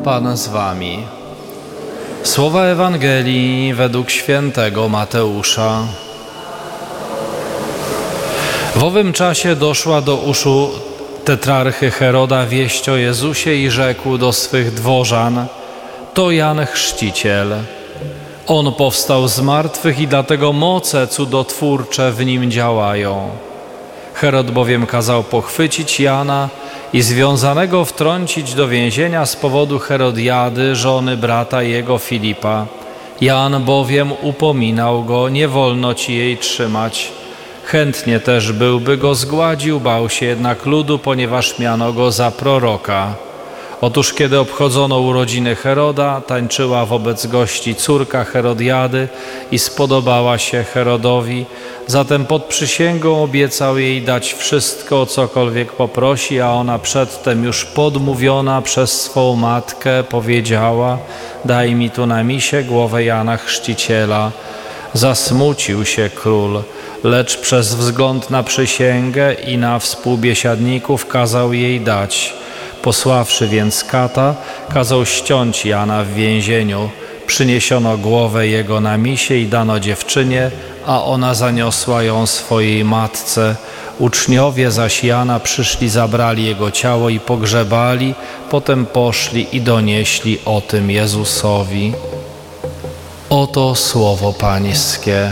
Pan z wami. Słowa Ewangelii według świętego Mateusza. W owym czasie doszła do uszu tetrarchy Heroda wieść o Jezusie i rzekł do swych dworzan: to Jan Chrzciciel. On powstał z martwych i dlatego moce cudotwórcze w nim działają. Herod bowiem kazał pochwycić Jana i związanego wtrącić do więzienia z powodu Herodiady, żony brata jego Filipa. Jan bowiem upominał go: nie wolno ci jej trzymać. Chętnie też byłby go zgładził, bał się jednak ludu, ponieważ miano go za proroka. Otóż kiedy obchodzono urodziny Heroda, tańczyła wobec gości córka Herodiady i spodobała się Herodowi. Zatem pod przysięgą obiecał jej dać wszystko, o cokolwiek poprosi, a ona przedtem już podmówiona przez swą matkę powiedziała: daj mi tu na misie głowę Jana Chrzciciela. Zasmucił się król, lecz przez wzgląd na przysięgę i na współbiesiadników kazał jej dać. Posławszy więc kata, kazał ściąć Jana w więzieniu. Przyniesiono głowę jego na misie i dano dziewczynie, a ona zaniosła ją swojej matce. Uczniowie zaś Jana przyszli, zabrali jego ciało i pogrzebali, potem poszli i donieśli o tym Jezusowi. Oto słowo Pańskie.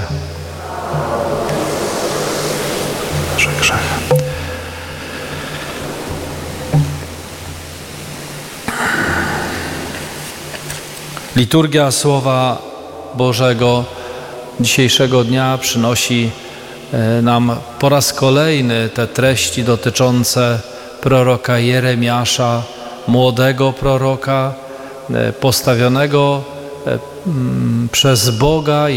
Liturgia Słowa Bożego dzisiejszego dnia przynosi nam po raz kolejny te treści dotyczące proroka Jeremiasza, młodego proroka, postawionego przez Boga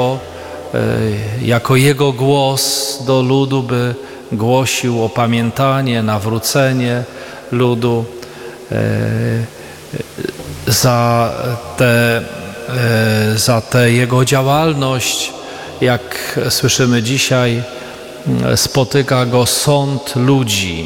jako jego głos do ludu, by głosił opamiętanie, nawrócenie ludu. Za tę jego działalność, jak słyszymy dzisiaj, spotyka go sąd ludzi.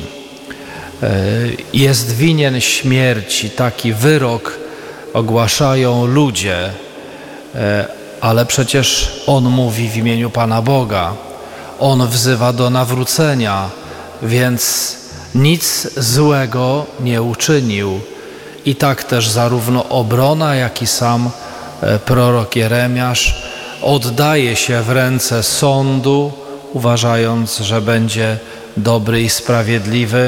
Jest winien śmierci, taki wyrok ogłaszają ludzie, ale przecież on mówi w imieniu Pana Boga. On wzywa do nawrócenia, więc nic złego nie uczynił. I tak też zarówno obrona, jak i sam prorok Jeremiasz oddaje się w ręce sądu, uważając, że będzie dobry i sprawiedliwy,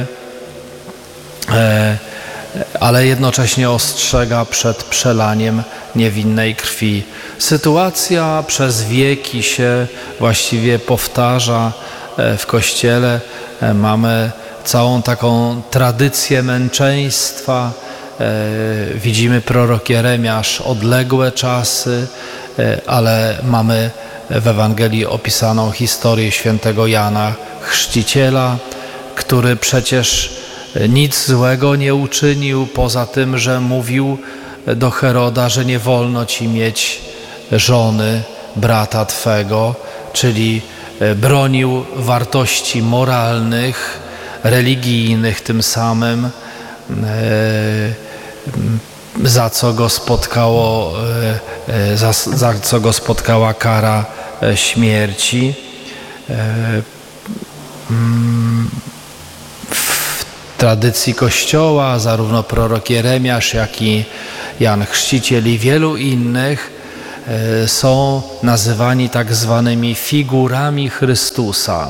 ale jednocześnie ostrzega przed przelaniem niewinnej krwi. Sytuacja przez wieki się właściwie powtarza w Kościele. Mamy całą taką tradycję męczeństwa. Widzimy prorok Jeremiasz odległe czasy, ale mamy w Ewangelii opisaną historię świętego Jana Chrzciciela, który przecież nic złego nie uczynił, poza tym, że mówił do Heroda, że nie wolno ci mieć żony brata twego, czyli bronił wartości moralnych, religijnych tym samym, za co go spotkała kara śmierci. W tradycji Kościoła zarówno prorok Jeremiasz, jak i Jan Chrzciciel i wielu innych są nazywani tak zwanymi figurami Chrystusa.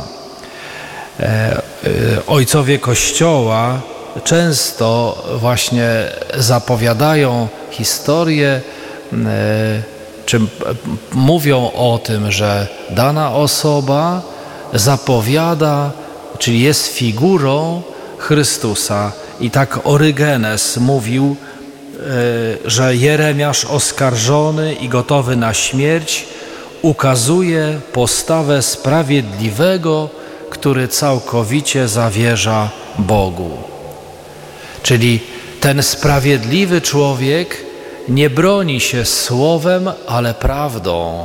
Ojcowie Kościoła często właśnie zapowiadają historię, czy mówią o tym, że dana osoba zapowiada, czyli jest figurą Chrystusa. I tak Orygenes mówił, że Jeremiasz oskarżony i gotowy na śmierć ukazuje postawę sprawiedliwego, który całkowicie zawierza Bogu. Czyli ten sprawiedliwy człowiek nie broni się słowem, ale prawdą.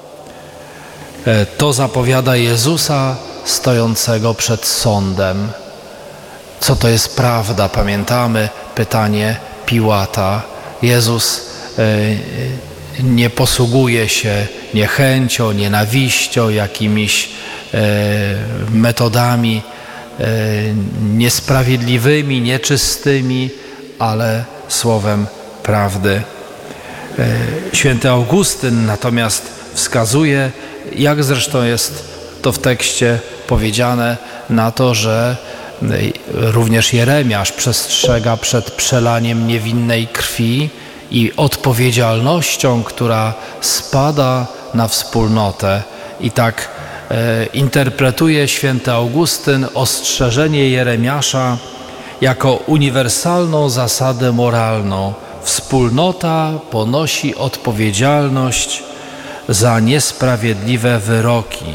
To zapowiada Jezusa stojącego przed sądem. Co to jest prawda? Pamiętamy pytanie Piłata. Jezus nie posługuje się niechęcią, nienawiścią, jakimiś metodami niesprawiedliwymi, nieczystymi, ale słowem prawdy. Święty Augustyn natomiast wskazuje, jak zresztą jest to w tekście powiedziane, na to, że również Jeremiasz przestrzega przed przelaniem niewinnej krwi i odpowiedzialnością, która spada na wspólnotę. I tak interpretuje święty Augustyn ostrzeżenie Jeremiasza jako uniwersalną zasadę moralną. Wspólnota ponosi odpowiedzialność za niesprawiedliwe wyroki.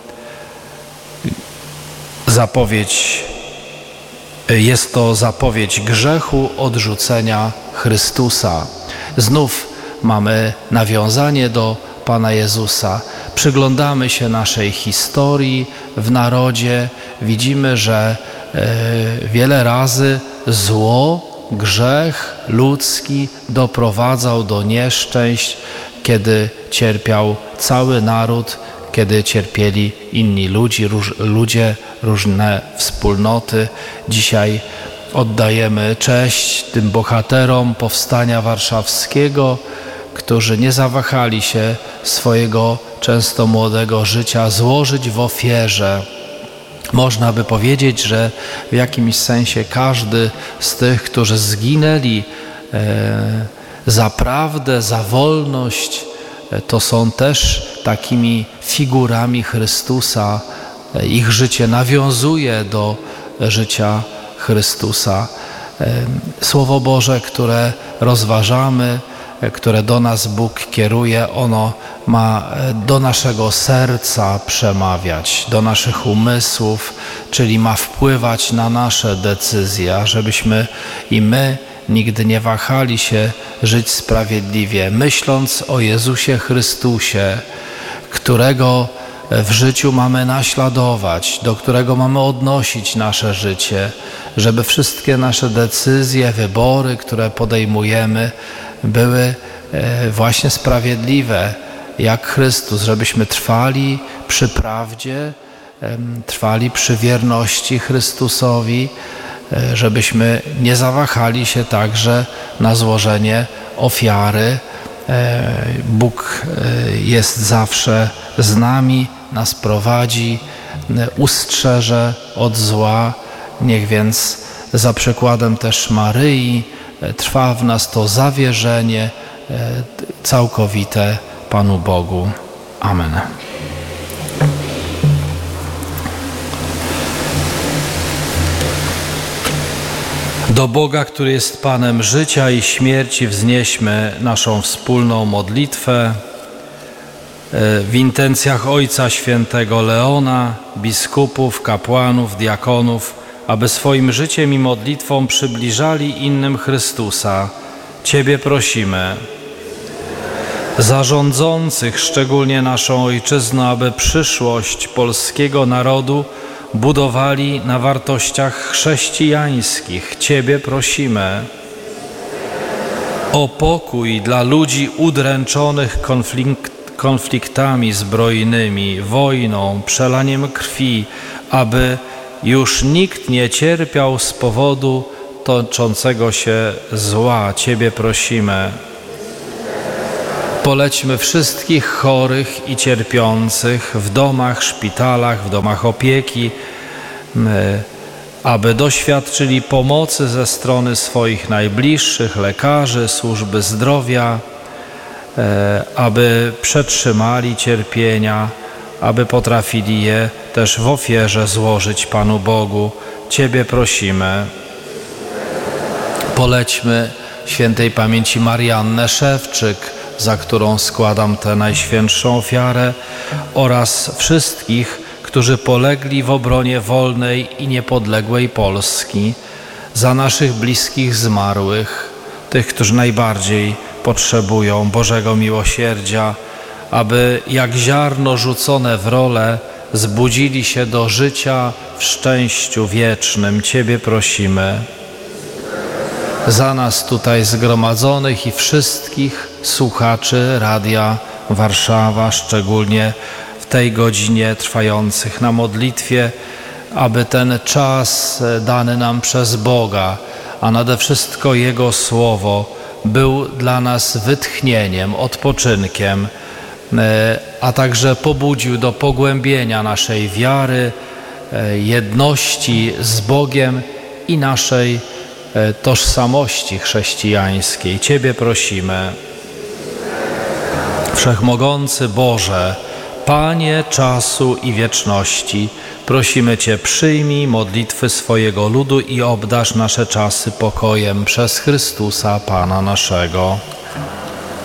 Jest to zapowiedź grzechu, odrzucenia Chrystusa. Znów mamy nawiązanie do Pana Jezusa. Przyglądamy się naszej historii w narodzie. Widzimy, że wiele razy zło, grzech ludzki doprowadzał do nieszczęść, kiedy cierpiał cały naród, kiedy cierpieli inni ludzie, różne wspólnoty. Dzisiaj oddajemy cześć tym bohaterom Powstania Warszawskiego, którzy nie zawahali się swojego często młodego życia złożyć w ofierze. Można by powiedzieć, że w jakimś sensie każdy z tych, którzy zginęli za prawdę, za wolność, to są też takimi figurami Chrystusa. Ich życie nawiązuje do życia Chrystusa. Słowo Boże, które rozważamy, które do nas Bóg kieruje, ono ma do naszego serca przemawiać, do naszych umysłów, czyli ma wpływać na nasze decyzje, żebyśmy i my nigdy nie wahali się żyć sprawiedliwie, myśląc o Jezusie Chrystusie, którego w życiu mamy naśladować, do którego mamy odnosić nasze życie, żeby wszystkie nasze decyzje, wybory, które podejmujemy, były właśnie sprawiedliwe, jak Chrystus, żebyśmy trwali przy prawdzie, trwali przy wierności Chrystusowi, żebyśmy nie zawahali się także na złożenie ofiary. Bóg jest zawsze z nami, nas prowadzi, ustrzeże od zła. Niech więc za przykładem też Maryi trwa w nas to zawierzenie całkowite Panu Bogu. Amen. Do Boga, który jest Panem życia i śmierci, wznieśmy naszą wspólną modlitwę w intencjach Ojca Świętego Leona, biskupów, kapłanów, diakonów, aby swoim życiem i modlitwą przybliżali innym Chrystusa. Ciebie prosimy. Za rządzących, szczególnie naszą ojczyznę, aby przyszłość polskiego narodu budowali na wartościach chrześcijańskich. Ciebie prosimy. O pokój dla ludzi udręczonych konfliktami zbrojnymi, wojną, przelaniem krwi, aby już nikt nie cierpiał z powodu toczącego się zła. Ciebie prosimy. Polećmy wszystkich chorych i cierpiących w domach, szpitalach, w domach opieki, aby doświadczyli pomocy ze strony swoich najbliższych, lekarzy, służby zdrowia, aby przetrzymali cierpienia, aby potrafili je też w ofierze złożyć Panu Bogu. Ciebie prosimy. Polećmy świętej pamięci Mariannę Szewczyk, za którą składam tę najświętszą ofiarę, oraz wszystkich, którzy polegli w obronie wolnej i niepodległej Polski, za naszych bliskich zmarłych, tych, którzy najbardziej potrzebują Bożego miłosierdzia, aby jak ziarno rzucone w rolę zbudzili się do życia w szczęściu wiecznym. Ciebie prosimy. za nas tutaj zgromadzonych i wszystkich słuchaczy Radia Warszawa, szczególnie w tej godzinie trwających na modlitwie, aby ten czas dany nam przez Boga, a nade wszystko Jego Słowo, był dla nas wytchnieniem, odpoczynkiem, a także pobudził do pogłębienia naszej wiary, jedności z Bogiem i naszej tożsamości chrześcijańskiej. Ciebie prosimy. Wszechmogący Boże, Panie czasu i wieczności, prosimy Cię, przyjmij modlitwy swojego ludu i obdarz nasze czasy pokojem przez Chrystusa Pana naszego.